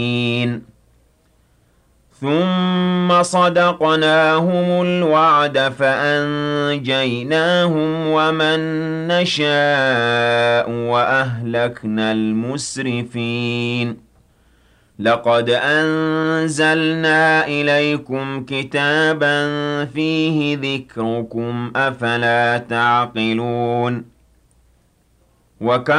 ثُمَّ صَدَقْنَاهُمُ الْوَعْدَ فَأَنجَيْنَاهُمْ وَمَن نَّشَاءُ وَأَهْلَكْنَا الْمُسْرِفِينَ لَقَدْ أَنزَلْنَا إِلَيْكُمْ كِتَابًا فِيهِ ذِكْرُكُمْ ۖ أَفَلَا تَعْقِلُونَ